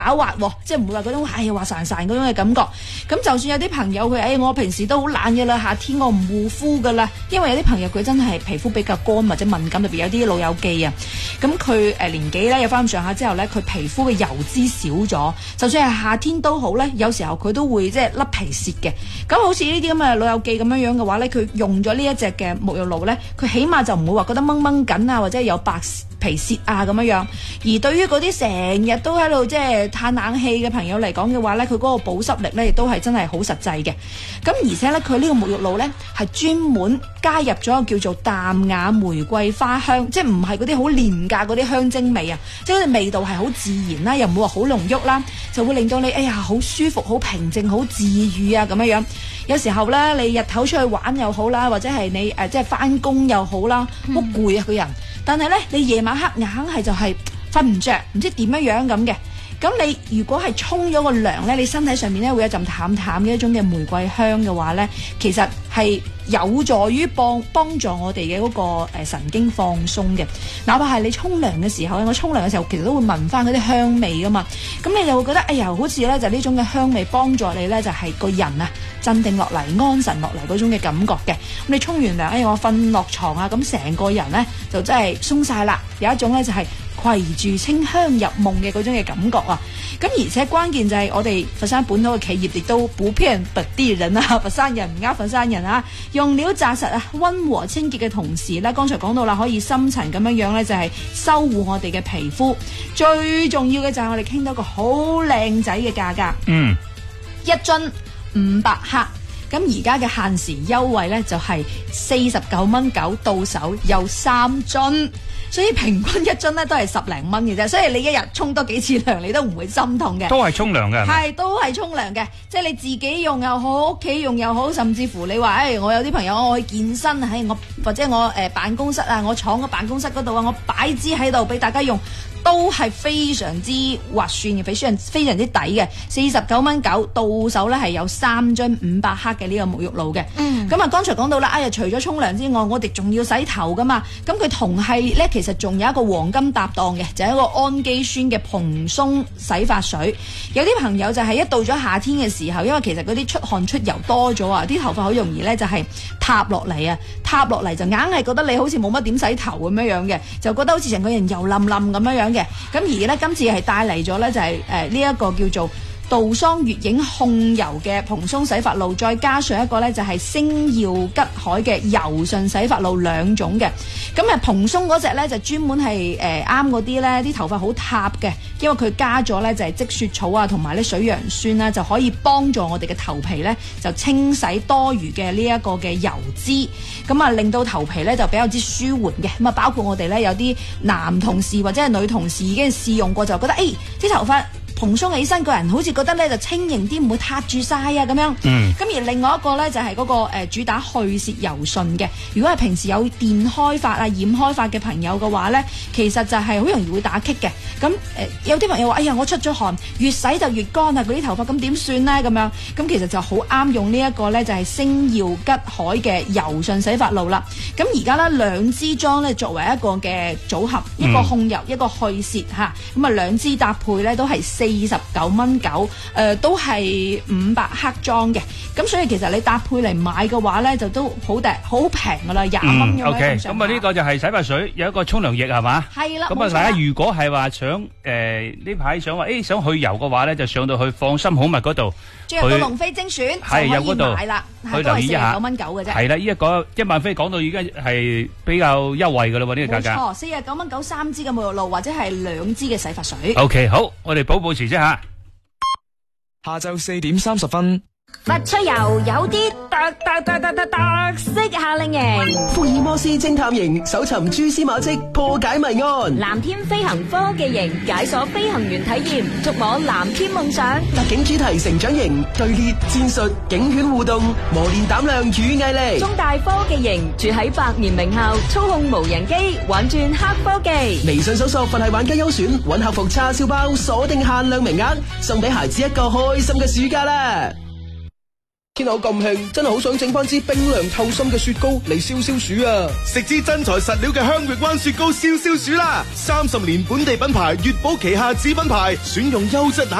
滑喎，即係唔會話嗰種滑潺潺嗰種嘅感覺。咁就算有啲朋友佢我平時都好懶嘅啦，夏天我唔護膚噶啦，因為有啲朋友佢真係皮膚比較乾或者敏感，特別有啲老友記啊，咁佢年紀咧有翻咁上下之後咧，佢皮膚嘅油脂少咗，就算係夏天都好咧，有時候佢都會即係甩皮屑嘅。咁好似呢啲咁嘅老友記咁樣嘅話咧，佢用咗呢一隻嘅沐浴露咧，佢起碼就唔會話覺得掹掹緊啊，或者有白皮屑啊咁樣。而對於嗰啲成日都喺度即係嘆冷氣嘅朋友嚟講嘅話咧，佢嗰個保濕力咧亦都係真係好實際嘅。咁而且咧，佢呢個沐浴露咧係專門加入咗叫做淡雅玫瑰花香，即係唔係嗰啲好廉價嗰啲香精味啊，即係嗰啲味道係好自然啦，又唔會話好濃郁啦，就會令到你好舒服、好平靜、好治癒啊咁樣。有時候咧，你日頭出去玩又好啦，或者係你即係翻工又好啦，好攰啊個人，但係咧你夜晚黑硬係就係瞓唔着，唔知點樣咁嘅。咁你如果係沖咗個涼咧，你身體上面咧會有一陣淡淡嘅一種嘅玫瑰香嘅話咧，其實係有助於幫助我哋嘅嗰個神經放鬆嘅。哪怕係你沖涼嘅時候，我沖涼嘅時候其實都會聞翻嗰啲香味噶嘛。咁你就會覺得好似咧就呢種嘅香味幫助你咧就係個人啊鎮定落嚟、安神落嚟嗰種嘅感覺嘅。咁你沖完涼，我瞓落床啊，咁成個人咧就真係鬆晒啦，有一種咧就係攜住清香入夢嘅嗰種嘅感覺啊！咁而且關鍵就係我哋佛山本土嘅企業亦都普遍本地人啊，佛山人唔呃佛山人啊，用料紮實啊，溫和清潔嘅同時咧，剛才講到啦，可以深層咁樣樣咧，就係修護我哋嘅皮膚。最重要嘅就係我哋傾到個好靚仔嘅價格，一樽500克。咁而家嘅限時優惠咧就係49.9蚊到手，有3樽。所以平均一樽咧都係10零蚊嘅啫，所以你一日沖多幾次涼，你都唔會心痛嘅。 都係沖涼嘅， 係都係沖涼嘅，即係你自己用又好，屋企用又好，甚至乎你話我有啲朋友我去健身，我或者我辦公室啊，我廠嘅辦公室嗰度啊，我擺支喺度俾大家用。都係非常之划算嘅，非常之抵嘅，49.9蚊到手咧係有3樽500克嘅呢個沐浴露嘅。咁剛才講到啦，除咗沖涼之外，我哋仲要洗頭噶嘛。咁佢同系咧其實仲有一個黃金搭檔嘅，就係一個氨基酸嘅蓬鬆洗髮水。有啲朋友就係一到咗夏天嘅時候，因為其實嗰啲出汗出油多咗啊，啲頭髮好容易咧就係塌落嚟啊，塌落嚟就硬係覺得你好似冇乜點洗頭咁樣嘅，就覺得好似成個人油冧冧咁樣嘅。咁而咧今次係帶嚟咗咧就係呢一個叫做杜桑月影控油嘅蓬鬆洗髮露，再加上一個咧就係星耀吉海嘅柔順洗髮露兩種嘅。咁蓬鬆嗰隻咧就專門係啱嗰啲咧啲頭髮好塌嘅，因為佢加咗咧就係積雪草啊同埋咧水楊酸啦，就可以幫助我哋嘅頭皮咧就清洗多餘嘅呢一個嘅油脂，咁令到頭皮咧就比較之舒緩嘅。咁包括我哋咧有啲男同事或者係女同事已經試用過，就覺得啲頭髮蓬鬆起身，個人好似覺得咧就輕盈啲，唔會塌住晒啊咁樣。咁而另外一個咧就係嗰個主打去屑柔順嘅。如果係平時有電開髮啊、染開髮嘅朋友嘅話咧，其實就係好容易會打棘嘅。咁有啲朋友話：我出咗汗，越洗就越乾啊！嗰啲頭髮咁點算咧？咁樣咁其實就好啱用呢一個咧，就係星耀吉海嘅柔順洗髮露啦。咁而家咧兩支裝咧作為一個嘅組合，一個控油，一個去屑嚇。咁兩支搭配咧都係49.9蚊，都係500克裝嘅。咁所以其實你搭配嚟買嘅話咧，就都好平噶啦，20蚊咁樣。 OK， 咁呢個就係洗髮水，有一個沖涼液係嘛？係啦。咁大家如果係話想呢排想話想去油嘅話咧，就上到去放心好物嗰度， 進入到龍飛精選就可以買啦， 去留意一下。 49.9蚊嘅啫。 係啦，依個1萬飛講到而家係比較優惠噶啦喎，呢個價格。 冇錯，49.9蚊3支嘅沐浴露或者係2支嘅洗髮水。 OK， 好，我哋保持啫吓。 下晝4點30分。 佛出遊有啲特色夏令營， 福爾摩斯偵探營搜尋蛛絲馬跡，破解謎案； 藍天飛行科技營解鎖飛行員體驗，觸摸藍天夢想； 特警主題成長營隊列戰術警犬互動，磨練膽量與毅力； 中大科技營住喺百年名校，操控無人機玩轉黑科技。 微信搜索佛系玩家優選，搵客服叉燒包，鎖定限量名額，送俾孩子一個開心嘅暑假啦！ 天口咁興，真係好想整翻支冰涼透心嘅雪糕嚟消消暑啊！ 食支真材實料嘅香域灣雪糕消消暑啦！30年本地品牌，悅寶旗下子品牌，選用優質